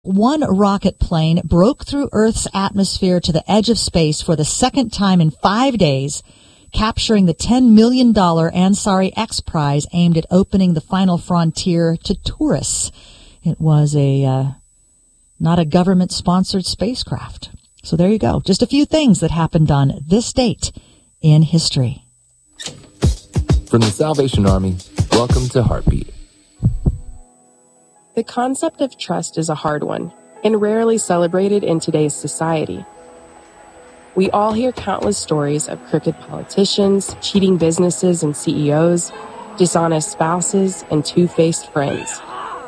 One rocket plane broke through Earth's atmosphere to the edge of space for the second time in 5 days, capturing the $10 million Ansari X Prize aimed at opening the final frontier to tourists. It was not a government-sponsored spacecraft. So there you go. Just a few things that happened on this date in history. From the Salvation Army, welcome to Heartbeat. The concept of trust is a hard one and rarely celebrated in today's society. We all hear countless stories of crooked politicians, cheating businesses and CEOs, dishonest spouses, and two-faced friends.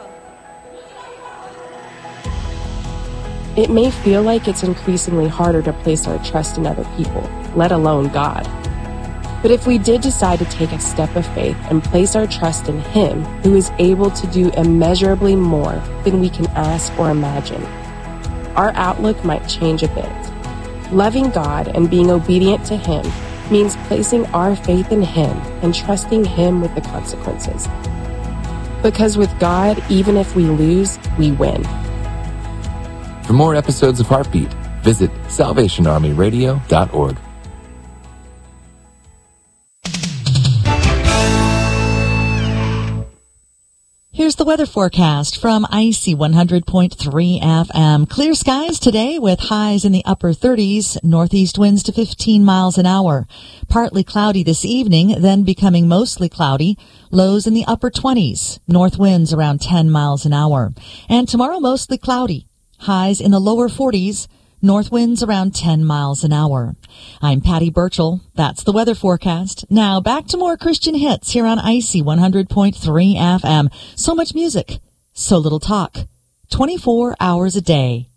It may feel like it's increasingly harder to place our trust in other people, let alone God. But if we did decide to take a step of faith and place our trust in Him, who is able to do immeasurably more than we can ask or imagine, our outlook might change a bit. Loving God and being obedient to Him means placing our faith in Him and trusting Him with the consequences. Because with God, even if we lose, we win. For more episodes of Heartbeat, visit salvationarmyradio.org. Here's the weather forecast from Icy 100.3 FM. Clear skies today with highs in the upper 30s, northeast winds to 15 miles an hour. Partly cloudy this evening, then becoming mostly cloudy. Lows in the upper 20s, north winds around 10 miles an hour. And tomorrow mostly cloudy. Highs in the lower 40s, north winds around 10 miles an hour. I'm Patty Burchell. That's the weather forecast. Now back to more Christian hits here on Icy 100.3 FM. So much music, so little talk. 24 hours a day.